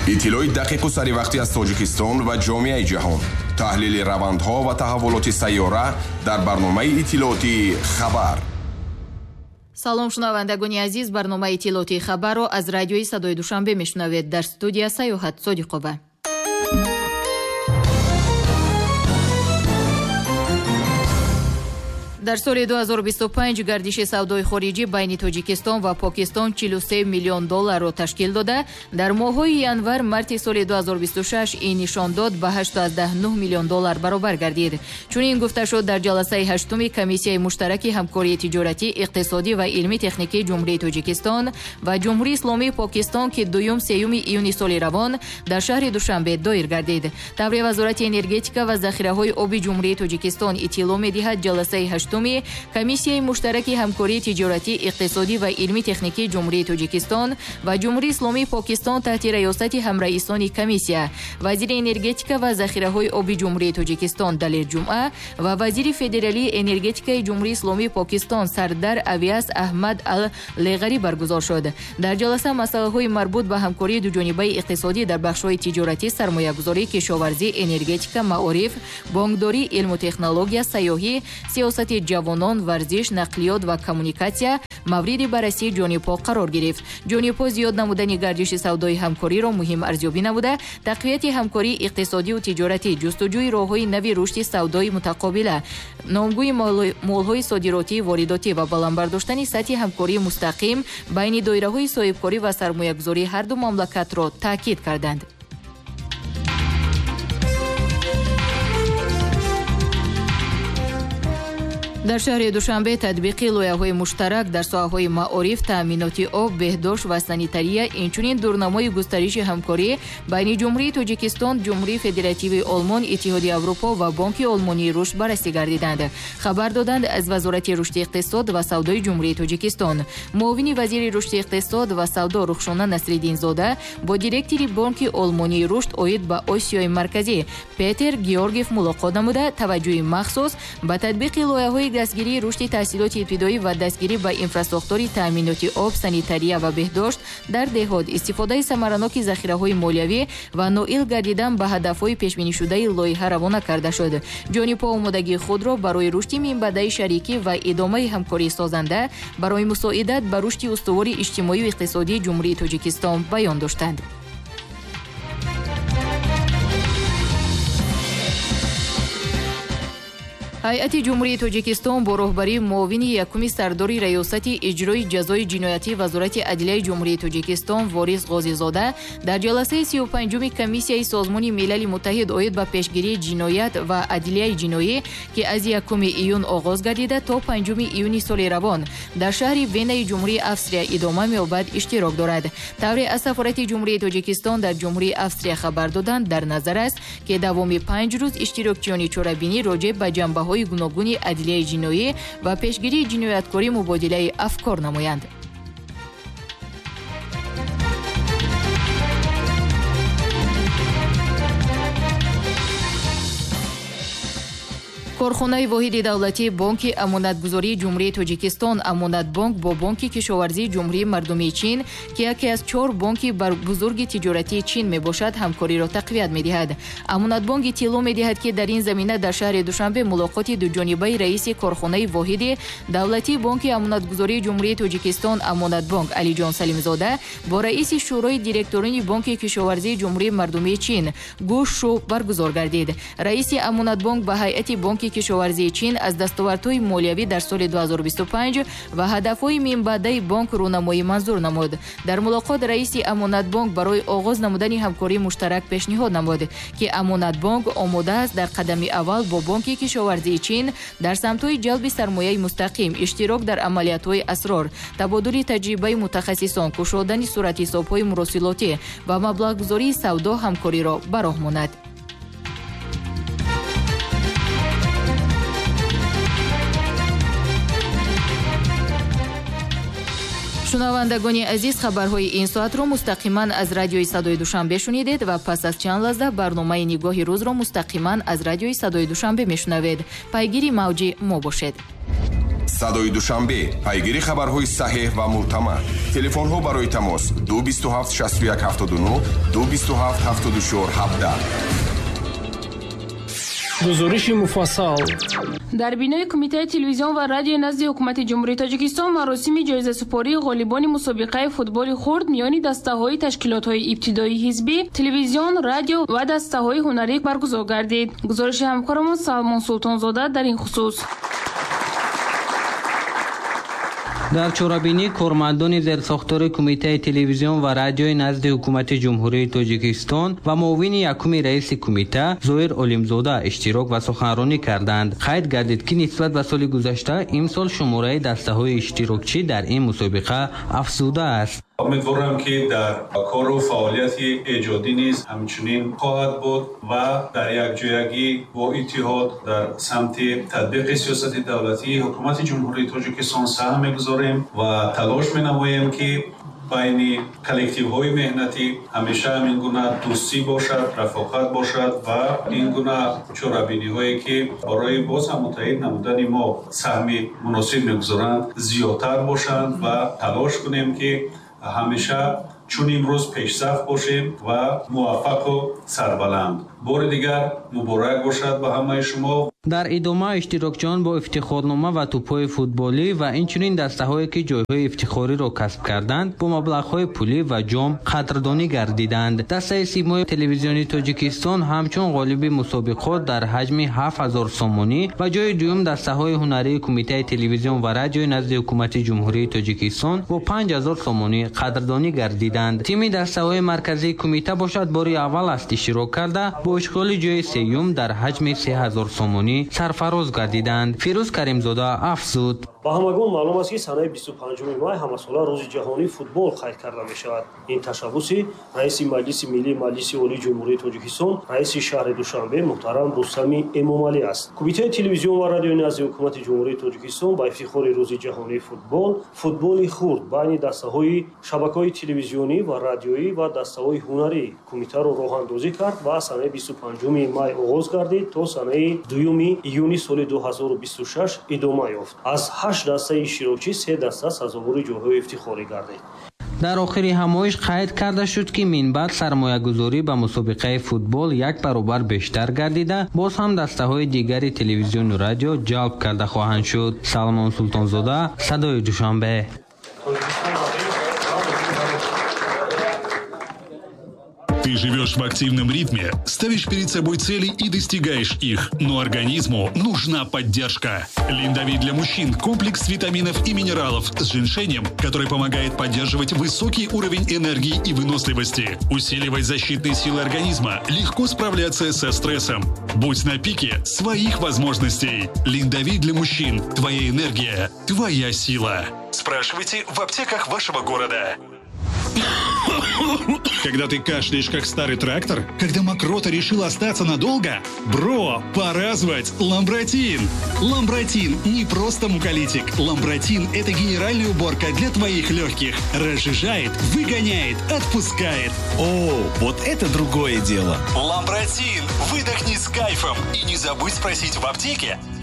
иттилои дақиқу саривақтӣ аз Тоҷикистон ва ҷомеаи ҷаҳон. таҳлили равандҳо ва таҳаввулоти сайёра дар барномаи иттилооти хабар. салом шунавандагони азиз, барномаи иттилооти хабарро аз радиои Садои Душанбе мешунавед. Дар студия Саёҳат Содиқова. дар соли 2025 гардиши савдои хориҷӣ байни Тоҷикистон ва Покистон $43 миллион ташкил дода, дар моҳҳои январ-марти соли 2026 ин нишон дод ба $8.9 миллион баробар гардид. Чунин гуфта шуд дар ҷаласаи ҳаштуми Комиссияи муштараки ҳамкории тиҷоратӣ, иқтисодӣ ва илми техникии Ҷумҳурии Тоҷикистон ва Ҷумҳурии Исломии Покистон ки 2-3 июни соли равон дар шаҳри Душанбе доир гардид. Таври Вазорати энергетика ва захираҳои оби Ҷумҳурии Тоҷикистон иттилоъ медиҳад, ҷаласаи ҳаштуми Комиссияи муштараки ҳамкории тиҷоратӣ, иқтисодӣ ва илми техникии Ҷумҳурии Тоҷикистон ва Ҷумҳурии Исломии Покистон таҳти раёсати ҳамраисони комиссия, вазири энергетика ва захираҳои оби Ҷумҳурии Тоҷикистон Далер Ҷумъа ва вазири федералии энергетикаи Ҷумҳурии Исломии Покистон Сардар Авиас Аҳмад Ал-Леғарӣ баргузор шуд. Дар ҷаласа масъалаҳои марбут ба ҳамкории дуҷонибаи иқтисодӣ дар бахшҳои тиҷоратӣ, сармоягузорӣ, кишоварзӣ, энергетика, маориф, бонкдорӣ, илму технология, сайёҳӣ, сиёсати ҷавонон, варзиш, нақлиёт ва коммуникатсия мавриди баррасии ҷонибҳо қарор гирифт. Ҷонибҳо зиёд намудани гардиши савдои ҳамкориро муҳим арзёбӣ намуда, тақвияти ҳамкории иқтисодию тиҷоратӣ, ҷустуҷӯи роҳҳои нави рушди савдои мутақобила, номгӯи молҳои содиротӣ, воридотӣ ва баландбардоштани сатҳи ҳамкории мустақим байни доираҳои соҳибкорӣ ва сармоягузории ҳарду мамлакатро таъкид карданд. дар шаҳри Душанбе татбиқи лоиҳаҳои муштарак дар соҳаҳои маориф, таъминоти об, беҳдошт ва санитария, инчунин дурнамои густариши ҳамкорӣ байни Ҷумҳурии Тоҷикистон, Ҷумҳурии Федеративии Олмон, Иттиҳодияи Аврупо ва Бонки Олмонии рушд баррасӣ гардиданд. Хабар доданд аз Вазорати рушди иқтисод ва савдои Ҷумҳурии Тоҷикистон. Муовини вазири рушди иқтисод ва савдо Рухшона Насриддинзода бо директори Бонки Олмонии рушд оид ба Осиёи Марказӣ Петер Георгиев мулоқот намуда, таваҷҷӯҳи махсус ба татбиқи лоиҳаҳои дастгирии рушди таҳсилоти ибтидоӣ ва дастгирӣ ба инфраструктураи таъминоти об, санитария ва беҳдошт дар деҳот, истифодаи самараноки захираҳои молиявӣ ва ноил гардидан ба ҳадафҳои пешбинишудаи лоиҳа равона карда шуд. ҷонибҳо омодагии худро барои рушди минбаъдаи шарикӣ ва идомаи ҳамкории созанда барои мусоидат ба рушди устувори иҷтимоию иқтисодии Ҷумҳурии Тоҷикистон баён доштанд. ҳайати Ҷумҳурии Тоҷикистон бо роҳбарии муовини якуми сардори раёсати иҷрои ҷазои ҷиноятӣ Вазорати адлияи Ҷумҳурии Тоҷикистон Ворис Ғозизода дар ҷаласаи 35-уми Комиссияи Созмони Милали Муттаҳид оид ба пешгирии ҷиноят ва адлияи ҷиноӣ ки аз 1 июн оғоз гардида то 5 июни соли равон дар шаҳри Венаи Ҷумҳурии Австрия идома меёбад иштирок дорад. Тавре аз Сафорати Ҷумҳурии Тоҷикистон дар Ҷумҳурии Австрия хабар доданд, дар назар аст ки давоми 5 рӯз иштирокчиёни чорабинӣ роҷеъ ба ҷанбаҳои гуногуни адлияи ҷиноӣ ва пешгирии ҷинояткорӣ мубодилаи афкор намоянд. корхонаи воҳиди давлатии Бонки амонатгузории Ҷумҳурии Тоҷикистон Амонатбонк бо Бонки кишоварзии Ҷумҳурии Мардумии Чин ки яке аз 4 бонки бузурги тиҷоратии Чин мебошад, ҳамкориро тақвият медиҳад. Амонатбонк иттилоъ медиҳад ки дар ин замина дар шаҳри Душанбе мулоқоти дуҷонибаи раиси корхонаи воҳиди давлатии Бонки амонатгузории Ҷумҳурии Тоҷикистон Амонатбонк Алиҷон Салимзода бо раиси шӯрои директорони Бонки кишоварзии Ҷумҳурии Мардумии Чин Гу Шу баргузор гардид. Раиси Амонатбонк ба ҳайати Бонки кишоварзии Чин аз дастовардҳои молиявӣ дар соли 2025 ва ҳадафҳои минбаъдаи бонк рӯнамоӣ манзур намуд. Дар мулоқот раиси Амонатбонк барои оғоз намудани ҳамкории муштарак пешниҳод намуд ки Амонатбонк омода аст дар қадами аввал бо Бонки кишоварзии Чин дар самтҳои ҷалби сармояи мустақим, иштирок дар амалиятҳои асрор, табодули таҷрибаи мутахассисон, кушодани суратҳисобҳои муросилотӣ ва маблағгузории савдо ҳамкориро ба роҳ монад. шунавандагони азиз, хабарҳои ин соатро мустақиман аз радиои Садои Душанбе шунидед ва пас аз чанд лаҳза барномаи нигоҳи рӯзро мустақиман аз радиои Садои Душанбе мешунавед. пайгири мавҷи мо бошед. садои душанбе, пайгири хабарҳои саҳеҳ ва мӯътамад. телефонҳо барои тамос 227 61 79 227 74 17. гузориши муфассал. дар бинои кумитаи телевизион ва радиои назди ҳукумати ҷумҳурии Тоҷикистон маросими ҷоизасупории ғолибони мусобиқаи футболи хурд миёни дастаҳои ташкилотҳои ибтидоии ҳизбӣ, телевизион, радио ва дастаҳои ҳунарӣ баргузор гардид. гузориши ҳамкорамон Салмон Султонзода дар ин хусус. дар чорабинӣ кормандони зерсохтори кумитаи телевизион ва радиои назди ҳукумати ҷумҳурии Тоҷикистон ва муовини якуми раиси кумита Зоир Олимзода иштирок ва суханронӣ карданд. қайд гардид ки нисбат ба соли гузашта имсол шумораи дастаҳои иштирокчӣ дар ин мусобиқа афзуда аст. امیدوارم که در کار و فعالیت ایجادی نیز همچنین خواهد بود و در یکجایگی و اتحاد در سمت تطبیق سیاست دولتی حکومت جمهوری تاجیکستان سهم می‌گذاریم و تلاش می‌نماییم که بین کلکتیوهای مهنتی همیشه همین گونه دوستی باشد، رفاقت باشد و این گونه چاره‌بینی‌هایی که برای باز هم متحد نمودن ما سهم مناسب می‌گذارند زیادتر باشند و تلاش کنیم که همیشه چون امروز پیشرفت باشیم و موفق و سربلند. بار دیگر مبارک باشد به همه شما. дар идома иштирокчиён бо ифтихорнома ва тӯбҳои футболӣ ва инчунин дастаҳое ки ҷойҳои ифтихориро касб карданд бо маблағҳои пулӣ ва ҷом қадрдонӣ гардиданд. дастаи симои телевизиони Тоҷикистон ҳамчун ғолиби мусобиқот дар ҳаҷми 7000 сомонӣ ва ҷои дуюм дастаҳои ҳунарии кумитаи телевизион ва радиои назди ҳукумати ҷумҳурии Тоҷикистон бо 5000 сомонӣ қадрдонӣ гардиданд. тими дастаҳои марказии кумита бошад бори аввал аст иштирок карда бо ишғоли ҷои сеюм дар ҳаҷми 3000 сомонӣ сарфароз гардиданд. фирӯз каримзода афзуд. ба ҳамагон маълум аст ки санаи 25 май ҳамасола рӯзи ҷаҳонии футбол қайд карда мешавад. ин ташаббуси раиси маҷлиси миллии маҷлиси олии ҷумҳурии Тоҷикистон, раиси шаҳри Душанбе муҳтарам Рустами Эмомалӣ аст. кумитаи телевизион ва радиои назди ҳукумати ҷумҳурии Тоҷикистон ба ифтихори рӯзи ҷаҳонии футбол, футболи хурд байни дастаҳои шабакаҳои телевизионӣ ва радиоӣ ва дастаҳои ҳунарӣ кумитаро роҳандозӣ кард ва санаи 25 май оғоз гардид то санаи 2 июни соли 2026 идома ёфт. аз 8 дастаи иштирокчӣ 3 даста сазовори ҷойҳои ифтихорӣ гардид. дар охири ҳамоиш қайд карда шуд ки минбаъд сармоягузорӣ ба мусобиқаи футбол 1 баробар бештар гардида боз ҳам дастаҳои дигари телевизиону радио ҷалб карда хоҳанд шуд. Салмон Султонзода, Садои Душанбе. Ты живешь в активном ритме, ставишь перед собой цели и достигаешь их, но организму нужна поддержка. Линдавит для мужчин – комплекс витаминов и минералов с женьшенем, который помогает поддерживать высокий уровень энергии и выносливости, усиливать защитные силы организма, легко справляться со стрессом. Будь на пике своих возможностей. Линдавит для мужчин – твоя энергия, твоя сила. Спрашивайте в аптеках вашего города. Когда ты кашляешь, как старый трактор? Когда мокрота решила остаться надолго? Бро, пора звать Ламбротин! Ламбротин не просто муколитик. Ламбротин – это генеральная уборка для твоих легких. Разжижает, выгоняет, отпускает. О, вот это другое дело. Ламбротин! Выдохни с кайфом. И не забудь спросить в аптеке